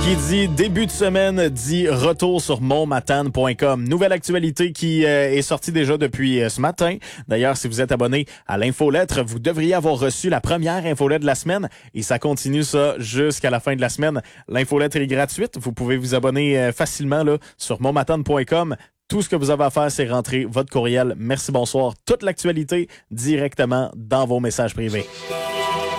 Qui dit début de semaine dit retour sur montmatane.com. Nouvelle actualité qui est sortie déjà depuis ce matin. D'ailleurs, si vous êtes abonné à l'infolettre, vous devriez avoir reçu la première infolettre de la semaine et ça continue ça jusqu'à la fin de la semaine. L'infolettre est gratuite. Vous pouvez vous abonner facilement là, sur montmatane.com. Tout ce que vous avez à faire, c'est rentrer votre courriel. Merci, bonsoir. Toute l'actualité directement dans vos messages privés.